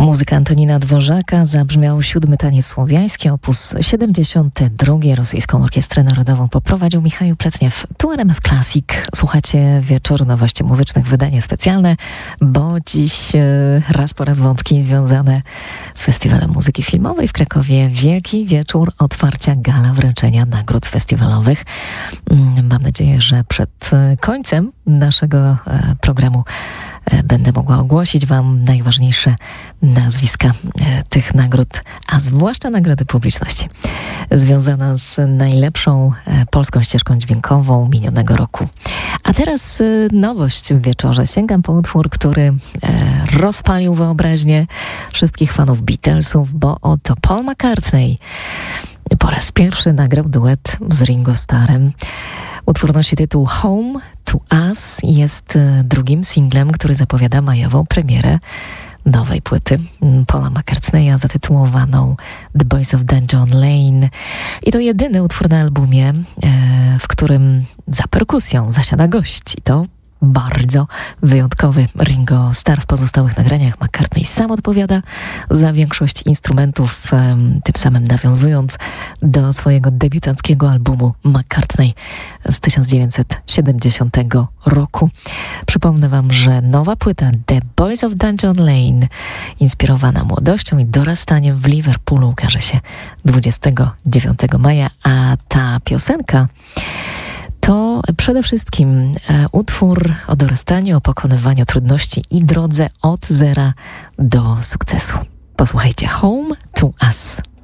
Muzyka Antonina Dworzaka, zabrzmiał 7. taniec słowiański, opus 72. Rosyjską Orkiestrę Narodową poprowadził Michał Pletniew. Tu RMF Classic. Słuchacie wieczoru nowości muzycznych, wydanie specjalne, bo dziś raz po raz wątki związane z Festiwalem Muzyki Filmowej w Krakowie. Wielki wieczór otwarcia, gala wręczenia nagród festiwalowych. Mam nadzieję, że przed końcem naszego programu będę mogła ogłosić Wam najważniejsze nazwiska tych nagród, a zwłaszcza nagrody publiczności, związana z najlepszą polską ścieżką dźwiękową minionego roku. A teraz nowość w wieczorze. Sięgam po utwór, który rozpalił wyobraźnię wszystkich fanów Beatlesów, bo oto Paul McCartney po raz pierwszy nagrał duet z Ringo Starrem. Utwór nosi tytuł Home to Us i jest drugim singlem, który zapowiada majową premierę nowej płyty Paula McCartneya zatytułowaną The Boys of Dungeon Lane. I to jedyny utwór na albumie, w którym za perkusją zasiada gość. I to bardzo wyjątkowy Ringo Starr. W pozostałych nagraniach McCartney sam odpowiada za większość instrumentów, tym samym nawiązując do swojego debiutanckiego albumu McCartney z 1970 roku. Przypomnę Wam, że nowa płyta The Boys of Dungeon Lane, inspirowana młodością i dorastaniem w Liverpoolu, ukaże się 29 maja, a ta piosenka to przede wszystkim utwór o dorastaniu, o pokonywaniu trudności i drodze od zera do sukcesu. Posłuchajcie, Home to Us.